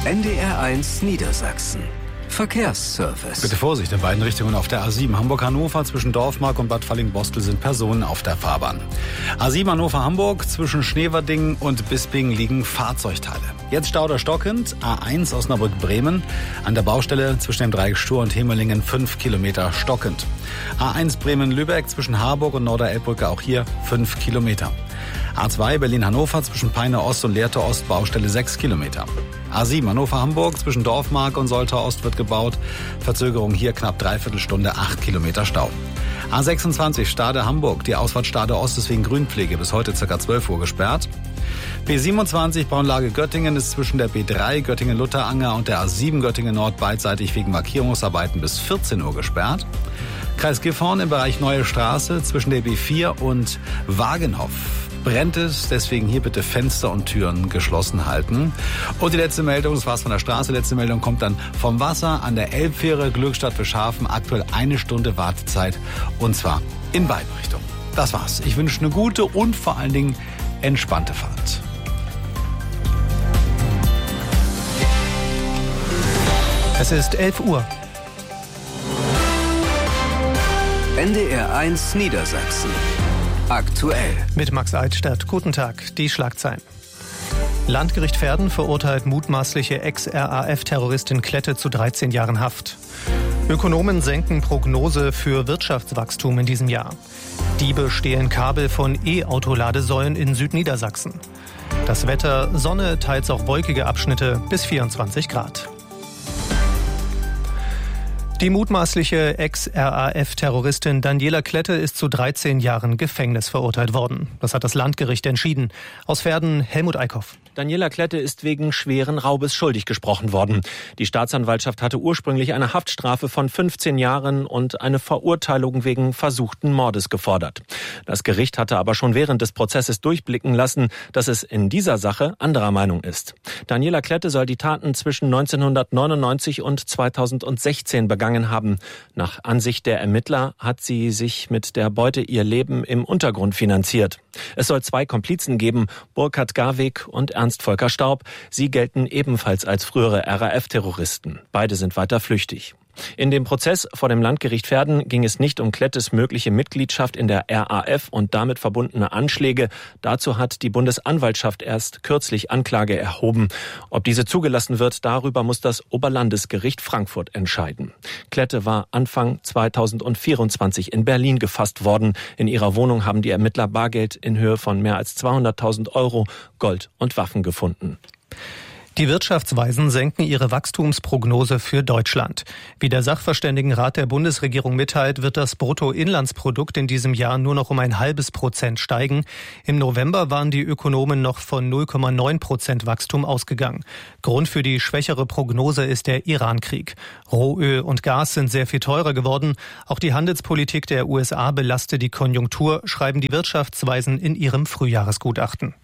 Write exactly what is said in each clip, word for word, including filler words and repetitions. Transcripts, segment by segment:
N D R eins Niedersachsen. Verkehrsservice. Bitte Vorsicht in beiden Richtungen auf der A sieben Hamburg-Hannover. Zwischen Dorfmark und Bad Fallingbostel sind Personen auf der Fahrbahn. A sieben Hannover-Hamburg. Zwischen Schneverding und Bisping liegen Fahrzeugteile. Jetzt Stauder stockend. A eins Osnabrück-Bremen. An der Baustelle zwischen dem Dreieck Stur und Hemelingen fünf Kilometer stockend. A eins Bremen-Lübeck zwischen Harburg und Norderelbbrücke auch hier fünf Kilometer. A zwei Berlin-Hannover zwischen Peine Ost und Lehrte Ost Baustelle sechs Kilometer. A sieben Hannover-Hamburg zwischen Dorfmark und Soltau Ost wird gebaut. Verzögerung hier knapp dreiviertel Stunde, acht Kilometer Stau. A sechsundzwanzig Stade Hamburg, die Ausfahrt Stade Ost ist wegen Grünpflege bis heute ca. zwölf Uhr gesperrt. B siebenundzwanzig Braunlage Göttingen ist zwischen der B drei Göttingen-Lutteranger und der A sieben Göttingen Nord beidseitig wegen Markierungsarbeiten bis vierzehn Uhr gesperrt. Kreis Gifhorn im Bereich Neue Straße zwischen der B vier und Wagenhoff brennt es, deswegen hier bitte Fenster und Türen geschlossen halten. Und die letzte Meldung, das war's von der Straße, letzte Meldung kommt dann vom Wasser an der Elbfähre Glückstadt für Schafen, aktuell eine Stunde Wartezeit und zwar in beiden Richtungen. Das war's. Ich wünsche eine gute und vor allen Dingen entspannte Fahrt. Es ist elf Uhr. N D R eins Niedersachsen. Aktuell. Mit Max Eitstadt. Guten Tag. Die Schlagzeilen. Landgericht Verden verurteilt mutmaßliche Ex-R A F-Terroristin Klette zu dreizehn Jahren Haft. Ökonomen senken Prognose für Wirtschaftswachstum in diesem Jahr. Diebe stehlen Kabel von E-Auto-Ladesäulen in Südniedersachsen. Das Wetter, Sonne, teils auch wolkige Abschnitte bis vierundzwanzig Grad. Die mutmaßliche Ex-R A F-Terroristin Daniela Klette ist zu dreizehn Jahren Gefängnis verurteilt worden. Das hat das Landgericht entschieden. Aus Verden Helmut Eickhoff. Daniela Klette ist wegen schweren Raubes schuldig gesprochen worden. Die Staatsanwaltschaft hatte ursprünglich eine Haftstrafe von fünfzehn Jahren und eine Verurteilung wegen versuchten Mordes gefordert. Das Gericht hatte aber schon während des Prozesses durchblicken lassen, dass es in dieser Sache anderer Meinung ist. Daniela Klette soll die Taten zwischen neunzehnhundertneunundneunzig und zweitausendsechzehn begangen haben. Nach Ansicht der Ermittler hat sie sich mit der Beute ihr Leben im Untergrund finanziert. Es soll zwei Komplizen geben, Burkhard Garweg und Ernst Volker Staub. Sie gelten ebenfalls als frühere R A F-Terroristen. Beide sind weiter flüchtig. In dem Prozess vor dem Landgericht Verden ging es nicht um Klettes mögliche Mitgliedschaft in der R A F und damit verbundene Anschläge. Dazu hat die Bundesanwaltschaft erst kürzlich Anklage erhoben. Ob diese zugelassen wird, darüber muss das Oberlandesgericht Frankfurt entscheiden. Klette war Anfang zweitausendvierundzwanzig in Berlin gefasst worden. In ihrer Wohnung haben die Ermittler Bargeld in Höhe von mehr als zweihunderttausend Euro, Gold und Waffen gefunden. Die Wirtschaftsweisen senken ihre Wachstumsprognose für Deutschland. Wie der Sachverständigenrat der Bundesregierung mitteilt, wird das Bruttoinlandsprodukt in diesem Jahr nur noch um ein halbes Prozent steigen. Im November waren die Ökonomen noch von null Komma neun Prozent Wachstum ausgegangen. Grund für die schwächere Prognose ist der Iran-Krieg. Rohöl und Gas sind sehr viel teurer geworden. Auch die Handelspolitik der U S A belastet die Konjunktur, schreiben die Wirtschaftsweisen in ihrem Frühjahresgutachten.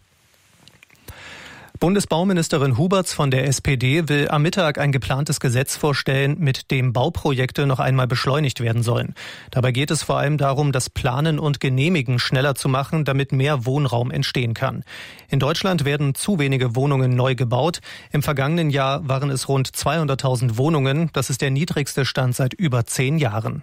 Bundesbauministerin Huberts von der S P D will am Mittag ein geplantes Gesetz vorstellen, mit dem Bauprojekte noch einmal beschleunigt werden sollen. Dabei geht es vor allem darum, das Planen und Genehmigen schneller zu machen, damit mehr Wohnraum entstehen kann. In Deutschland werden zu wenige Wohnungen neu gebaut. Im vergangenen Jahr waren es rund zweihunderttausend Wohnungen. Das ist der niedrigste Stand seit über zehn Jahren.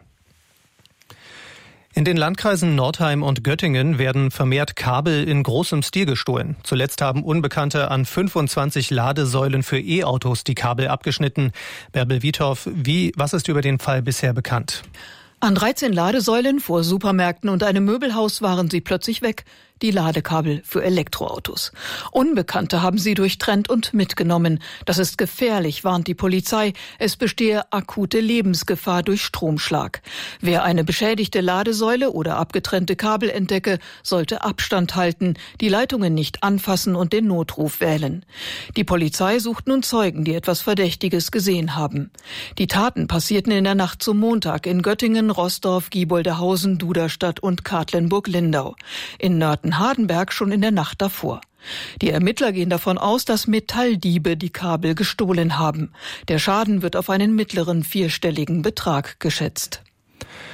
In den Landkreisen Nordheim und Göttingen werden vermehrt Kabel in großem Stil gestohlen. Zuletzt haben Unbekannte an fünfundzwanzig Ladesäulen für E-Autos die Kabel abgeschnitten. Bärbel Wiethoff, wie, was ist über den Fall bisher bekannt? An dreizehn Ladesäulen vor Supermärkten und einem Möbelhaus waren sie plötzlich weg. Die Ladekabel für Elektroautos. Unbekannte haben sie durchtrennt und mitgenommen. Das ist gefährlich, warnt die Polizei. Es bestehe akute Lebensgefahr durch Stromschlag. Wer eine beschädigte Ladesäule oder abgetrennte Kabel entdecke, sollte Abstand halten, die Leitungen nicht anfassen und den Notruf wählen. Die Polizei sucht nun Zeugen, die etwas Verdächtiges gesehen haben. Die Taten passierten in der Nacht zum Montag in Göttingen, Roßdorf, Gieboldehausen, Duderstadt und Katlenburg-Lindau. In Nörten Hardenberg schon in der Nacht davor. Die Ermittler gehen davon aus, dass Metalldiebe die Kabel gestohlen haben. Der Schaden wird auf einen mittleren vierstelligen Betrag geschätzt.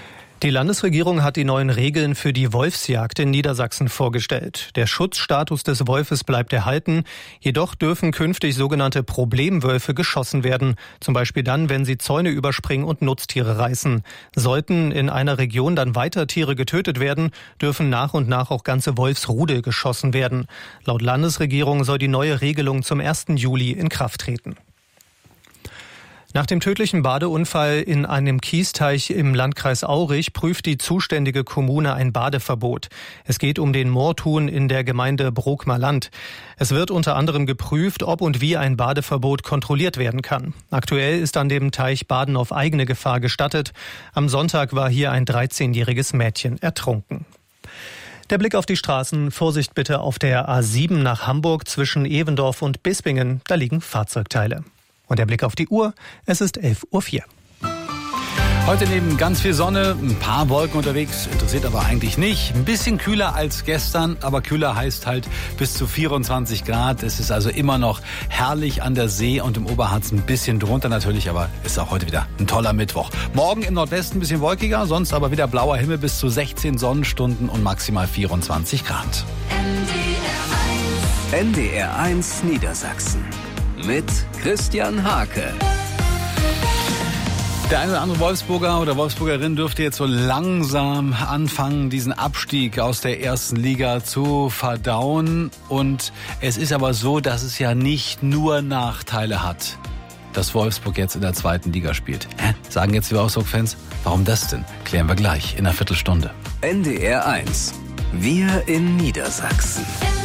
Die Landesregierung hat die neuen Regeln für die Wolfsjagd in Niedersachsen vorgestellt. Der Schutzstatus des Wolfes bleibt erhalten. Jedoch dürfen künftig sogenannte Problemwölfe geschossen werden. Zum Beispiel dann, wenn sie Zäune überspringen und Nutztiere reißen. Sollten in einer Region dann weiter Tiere getötet werden, dürfen nach und nach auch ganze Wolfsrudel geschossen werden. Laut Landesregierung soll die neue Regelung zum ersten Juli in Kraft treten. Nach dem tödlichen Badeunfall in einem Kiesteich im Landkreis Aurich prüft die zuständige Kommune ein Badeverbot. Es geht um den Moortun in der Gemeinde Brookmerland. Es wird unter anderem geprüft, ob und wie ein Badeverbot kontrolliert werden kann. Aktuell ist an dem Teich Baden auf eigene Gefahr gestattet. Am Sonntag war hier ein dreizehnjähriges Mädchen ertrunken. Der Blick auf die Straßen. Vorsicht bitte auf der A sieben nach Hamburg zwischen Evendorf und Bispingen. Da liegen Fahrzeugteile. Und der Blick auf die Uhr, es ist elf Uhr vier. Heute neben ganz viel Sonne, ein paar Wolken unterwegs, interessiert aber eigentlich nicht. Ein bisschen kühler als gestern, aber kühler heißt halt bis zu vierundzwanzig Grad. Es ist also immer noch herrlich an der See und im Oberharz ein bisschen drunter natürlich, aber ist auch heute wieder ein toller Mittwoch. Morgen im Nordwesten ein bisschen wolkiger, sonst aber wieder blauer Himmel bis zu sechzehn Sonnenstunden und maximal vierundzwanzig Grad. N D R eins Niedersachsen mit Christian Hake. Der eine oder andere Wolfsburger oder Wolfsburgerin dürfte jetzt so langsam anfangen, diesen Abstieg aus der ersten Liga zu verdauen. Und es ist aber so, dass es ja nicht nur Nachteile hat, dass Wolfsburg jetzt in der zweiten Liga spielt. Hä? Sagen jetzt die Wolfsburg-Fans, warum das denn? Klären wir gleich in einer Viertelstunde. N D R eins. Wir in Niedersachsen.